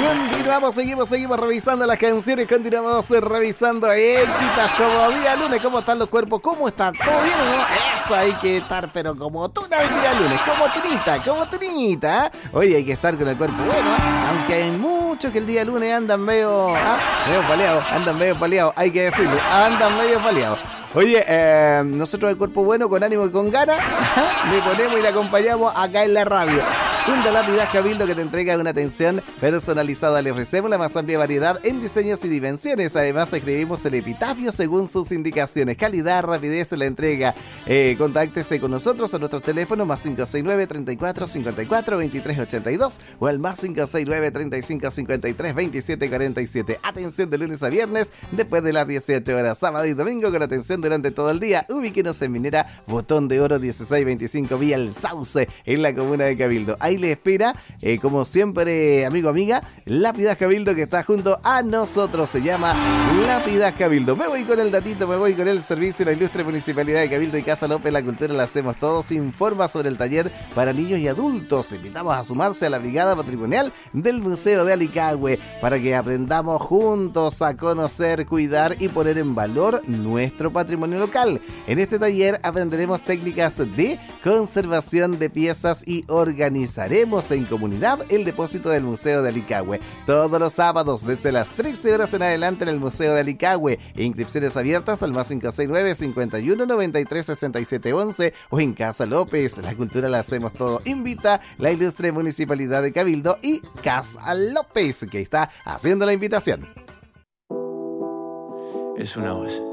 Seguimos revisando las canciones, continuamos revisando éxitos como día lunes. ¿Cómo están los cuerpos? ¿Cómo están? ¿Todo bien o no? Eso hay que estar, pero como tuna el día lunes, como tunita. Oye, hay que estar con el cuerpo bueno, aunque hay muchos que el día lunes andan medio paleados, hay que decirlo, andan medio paleados. Oye, nosotros el cuerpo bueno, con ánimo y con ganas, le ponemos y le acompañamos acá en la radio. Junto a Lápidas Cabildo, que te entrega una atención personalizada. Le ofrecemos la más amplia variedad en diseños y dimensiones. Además, escribimos el epitafio según sus indicaciones. Calidad, rapidez en la entrega. Contáctese con nosotros a nuestros teléfonos más 569 34 54 23 82 o al más 569 35 53 27 47. Atención de lunes a viernes después de las 18 horas. Sábado y domingo con atención durante todo el día. Ubíquenos en Minera Botón de Oro 1625 vía El Sauce en la comuna de Cabildo. Ahí le espera, como siempre, amigo, amiga, Lápidas Cabildo, que está junto a nosotros. Se llama Lápidas Cabildo. Me voy con el datito, me voy con el servicio. La ilustre Municipalidad de Cabildo y Casa López, la cultura la hacemos todos. Informa sobre el taller para niños y adultos. Le invitamos a sumarse a la brigada patrimonial del Museo de Alicagüe para que aprendamos juntos a conocer, cuidar y poner en valor nuestro patrimonio local. En este taller aprenderemos técnicas de conservación de piezas y organización. Haremos en comunidad el depósito del Museo de Alicagüe todos los sábados desde las 13 horas en adelante en el Museo de Alicagüe. Inscripciones abiertas al más 569 51 93 67 11 o en Casa López. La cultura la hacemos todo. Invita la ilustre Municipalidad de Cabildo y Casa López, que está haciendo la invitación. Es una voz.